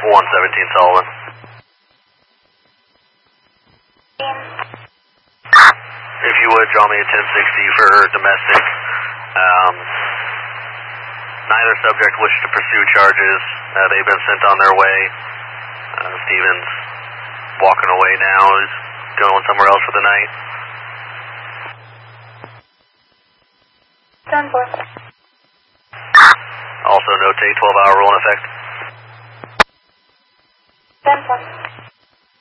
117 Sullivan. If you would, draw me a 1060 for domestic. Neither subject wishes to pursue charges. They've been sent on their way. Stevens walking away now. He's going somewhere else for the night. 10-4. Also notate 12-hour rule in effect.